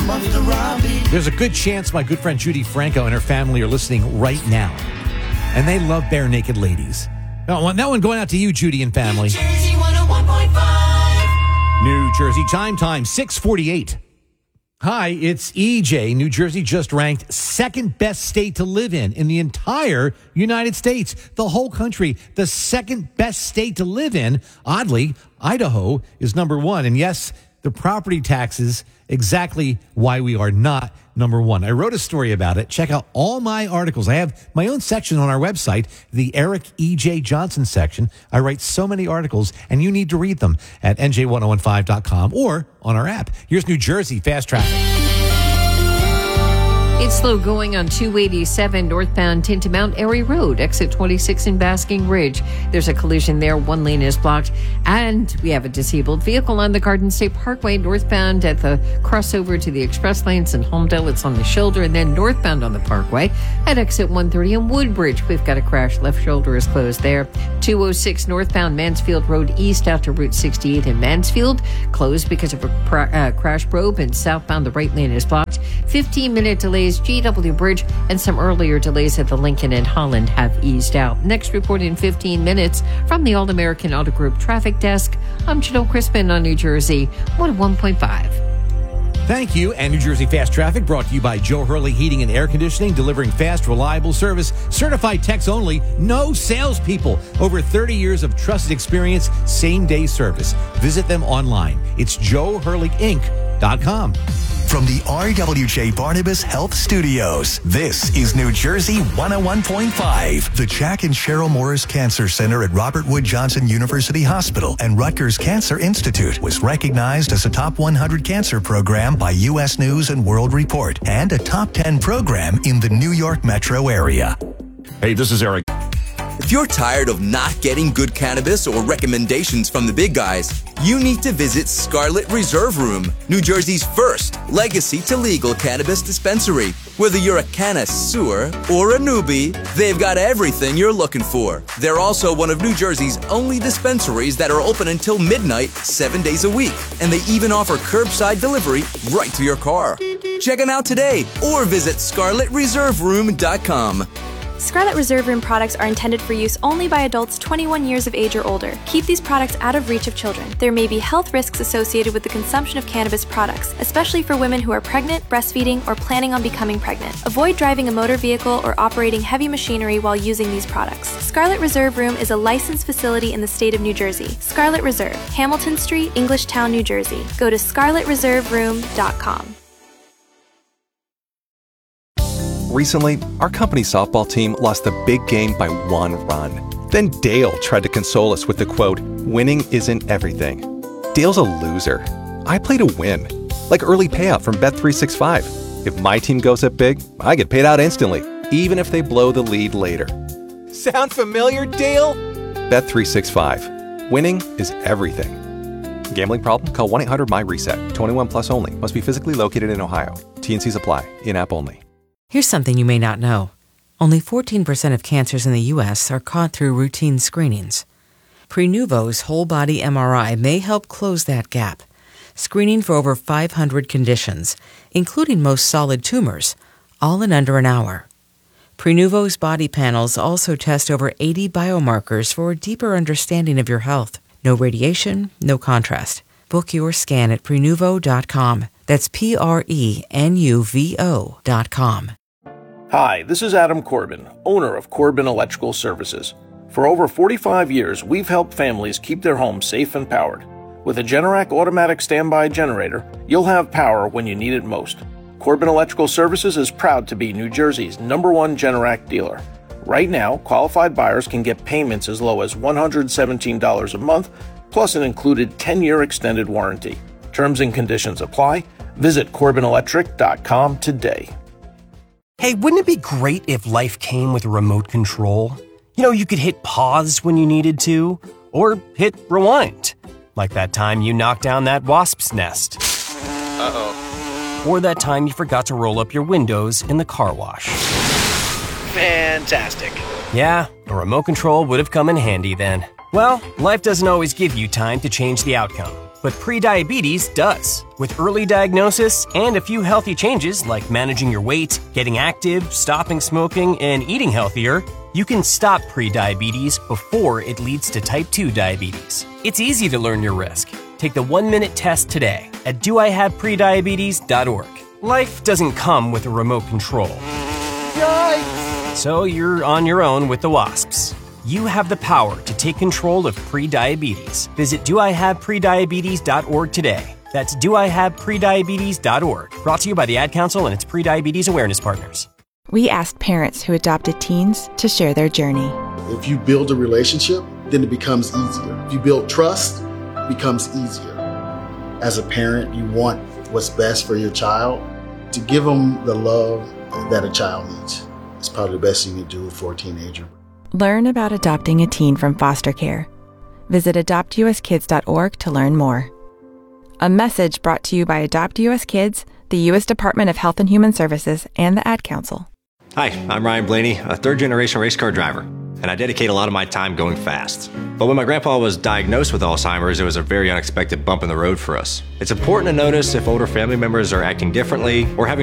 There's a good chance my good friend Judy Franco and her family are listening right now. And they love Bare Naked Ladies. That one going out to you, Judy and family. New Jersey 101.5. New Jersey time 6:48. Hi, it's EJ. New Jersey just ranked second best state to live in the entire United States. The whole country, the second best state to live in. Oddly, Idaho is number one. And yes, the property taxes, exactly why we are not number one. I wrote a story about it. Check out all my articles. I have my own section on our website, the Eric E.J. Johnson section. I write so many articles, and you need to read them at NJ1015.com or on our app. Here's New Jersey Fast Traffic. It's slow going on 287 northbound into Mount Airy Road, exit 26 in Basking Ridge. There's a collision there. One lane is blocked. And we have a disabled vehicle on the Garden State Parkway northbound at the crossover to the express lanes in Homedale. It's on the shoulder. And then northbound on the Parkway at exit 130 in Woodbridge. We've got a crash. Left shoulder is closed there. 206 northbound Mansfield Road east out to Route 68 in Mansfield. Closed because of a crash probe. And southbound the right lane is blocked. 15-minute delays. GW Bridge and some earlier delays at the Lincoln and Holland have eased out. Next report in 15 minutes from the All-American Auto Group Traffic Desk. I'm Janelle Crispin on New Jersey 101.5. Thank you. And New Jersey Fast Traffic brought to you by Joe Hurley Heating and Air Conditioning, delivering fast, reliable service. Certified techs only, no salespeople. Over 30 years of trusted experience, same-day service. Visit them online. It's joehurleyinc.com. From the RWJ Barnabas Health Studios, this is New Jersey 101.5. The Jack and Cheryl Morris Cancer Center at Robert Wood Johnson University Hospital and Rutgers Cancer Institute was recognized as a top 100 cancer program by U.S. News and World Report and a top 10 program in the New York metro area. Hey, this is Eric. If you're tired of not getting good cannabis or recommendations from the big guys, you need to visit Scarlet Reserve Room, New Jersey's first legacy to legal cannabis dispensary. Whether you're a connoisseur or a newbie, they've got everything you're looking for. They're also one of New Jersey's only dispensaries that are open until midnight, 7 days a week. And they even offer curbside delivery right to your car. Check them out today or visit ScarletReserveRoom.com. Scarlet Reserve Room products are intended for use only by adults 21 years of age or older. Keep these products out of reach of children. There may be health risks associated with the consumption of cannabis products, especially for women who are pregnant, breastfeeding, or planning on becoming pregnant. Avoid driving a motor vehicle or operating heavy machinery while using these products. Scarlet Reserve Room is a licensed facility in the state of New Jersey. Scarlet Reserve, Hamilton Street, Englishtown, New Jersey. Go to ScarletReserveRoom.com. Recently, our company softball team lost the big game by 1 run. Then Dale tried to console us with the quote, "Winning isn't everything." Dale's a loser. I play to win, like early payout from Bet365. If my team goes up big, I get paid out instantly, even if they blow the lead later. Sound familiar, Dale? Bet365. Winning is everything. Gambling problem? Call 1-800-MY-RESET. 21 plus only. Must be physically located in Ohio. T&Cs apply. In-app only. Here's something you may not know. Only 14% of cancers in the U.S. are caught through routine screenings. Prenuvo's whole-body MRI may help close that gap, screening for over 500 conditions, including most solid tumors, all in under an hour. Prenuvo's body panels also test over 80 biomarkers for a deeper understanding of your health. No radiation, no contrast. Book your scan at Prenuvo.com. That's Prenuvo.com. Hi, this is Adam Corbin, owner of Corbin Electrical Services. For over 45 years, we've helped families keep their homes safe and powered. With a Generac automatic standby generator, you'll have power when you need it most. Corbin Electrical Services is proud to be New Jersey's #1 Generac dealer. Right now, qualified buyers can get payments as low as $117 a month, plus an included 10-year extended warranty. Terms and conditions apply. Visit CorbinElectric.com today. Hey, wouldn't it be great if life came with a remote control? You know, you could hit pause when you needed to, or hit rewind. Like that time you knocked down that wasp's nest. Uh-oh. Or that time you forgot to roll up your windows in the car wash. Fantastic. Yeah, a remote control would have come in handy then. Well, life doesn't always give you time to change the outcome. but prediabetes does. With early diagnosis and a few healthy changes like managing your weight, getting active, stopping smoking, and eating healthier, you can stop prediabetes before it leads to type 2 diabetes. It's easy to learn your risk. Take the 1-minute test today at doihaveprediabetes.org. Life doesn't come with a remote control. Yikes! So you're on your own with the WASPs. You have the power to take control of prediabetes. Visit doihaveprediabetes.org today. That's doihaveprediabetes.org. Brought to you by the Ad Council and its Prediabetes Awareness Partners. We asked parents who adopted teens to share their journey. If you build a relationship, then it becomes easier. If you build trust, it becomes easier. As a parent, you want what's best for your child. To give them the love that a child needs. It's probably the best thing you do for a teenager. Learn about adopting a teen from foster care. Visit adoptuskids.org to learn more. A message brought to you by Adopt US Kids, the U.S. Department of Health and Human Services, and the Ad Council. Hi, I'm Ryan Blaney, a third-generation race car driver, and I dedicate a lot of my time going fast. But when my grandpa was diagnosed with Alzheimer's, it was a very unexpected bump in the road for us. It's important to notice if older family members are acting differently or having